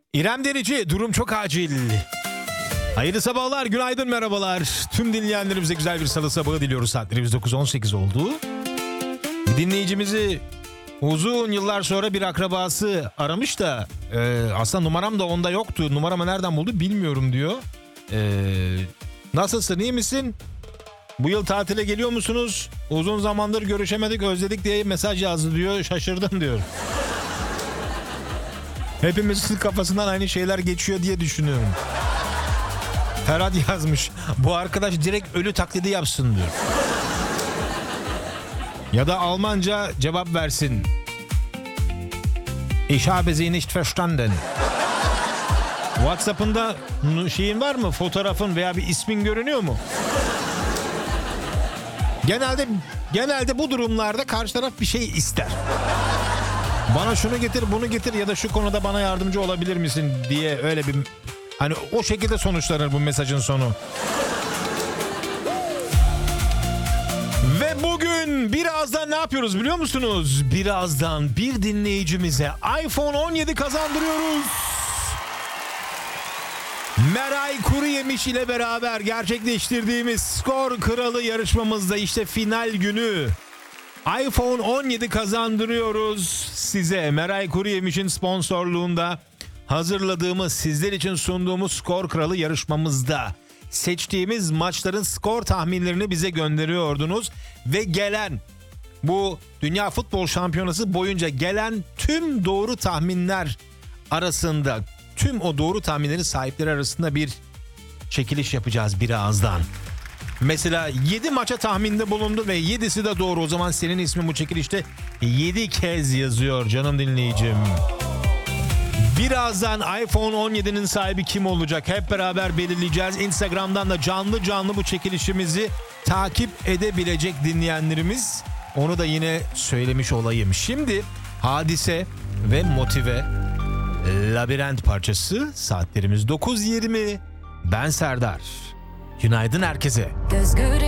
İrem Derici, durum çok acil. Hayırlı sabahlar, günaydın, merhabalar. Tüm dinleyenlerimize güzel bir salı sabahı diliyoruz. Saatlerimiz 9.18 oldu. Bir dinleyicimizi uzun yıllar sonra bir akrabası aramış da aslında numaram da onda yoktu. Numaramı nereden buldu bilmiyorum diyor. Nasılsın, iyi misin? Bu yıl tatile geliyor musunuz? Uzun zamandır görüşemedik, özledik diye mesaj yazdı diyor. Şaşırdım diyor. Hepimizin kafasından aynı şeyler geçiyor diye düşünüyorum. Ferhat yazmış. Bu arkadaş direkt ölü taklidi yapsın diyor. Ya da Almanca cevap versin. Ich habe Sie nicht verstanden. WhatsApp'ında şeyin var mı? Fotoğrafın veya bir ismin görünüyor mu? Genelde bu durumlarda karşı taraf bir şey ister. Bana şunu getir, bunu getir ya da şu konuda bana yardımcı olabilir misin diye öyle bir... Hani o şekilde sonuçlanır bu mesajın sonu. Ve bugün birazdan ne yapıyoruz biliyor musunuz? Birazdan bir dinleyicimize iPhone 17 kazandırıyoruz. Meray Kuruyemiş ile beraber gerçekleştirdiğimiz Skor Kralı yarışmamızda işte final günü iPhone 17 kazandırıyoruz size. Meray Kuruyemiş'in sponsorluğunda hazırladığımız, sizler için sunduğumuz Skor Kralı yarışmamızda seçtiğimiz maçların skor tahminlerini bize gönderiyordunuz. Ve gelen bu Dünya Futbol Şampiyonası boyunca gelen tüm doğru tahminler arasında, tüm o doğru tahminlerin sahipleri arasında bir çekiliş yapacağız birazdan. Mesela 7 maça tahminde bulundu ve 7'si de doğru. O zaman senin ismin bu çekilişte 7 kez yazıyor canım dinleyicim. Birazdan iPhone 17'nin sahibi kim olacak? Hep beraber belirleyeceğiz. Instagram'dan da canlı bu çekilişimizi takip edebilecek dinleyenlerimiz. Onu da yine söylemiş olayım. Şimdi Hadise ve Motive Labirent parçası. Saatlerimiz 9.20. Ben Serdar. Günaydın herkese. Göz göre